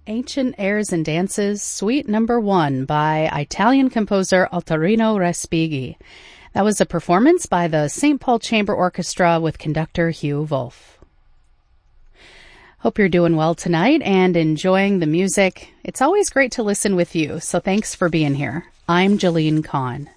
Ancient Airs and Dances, Suite Number 1 by Italian composer Ottorino Respighi. That was a performance by the St. Paul Chamber Orchestra with conductor Hugh Wolf. Hope you're doing well tonight and enjoying the music. It's always great to listen with you, so thanks for being here. I'm Jalene Kahn.